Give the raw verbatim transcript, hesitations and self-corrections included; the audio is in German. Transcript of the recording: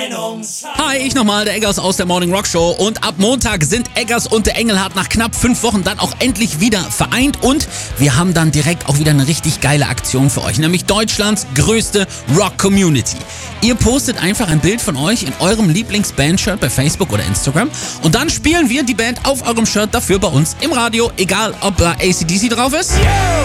Hi, ich nochmal, der Eggers aus der Morning Rock Show. Und ab Montag sind Eggers und der Engelhardt nach knapp fünf Wochen dann auch endlich wieder vereint. Und wir haben dann direkt auch wieder eine richtig geile Aktion für euch, nämlich Deutschlands größte Rock-Community. Ihr postet einfach ein Bild von euch in eurem Lieblings-Band-Shirt bei Facebook oder Instagram und dann spielen wir die Band auf eurem Shirt dafür bei uns im Radio, egal ob da A C D C drauf ist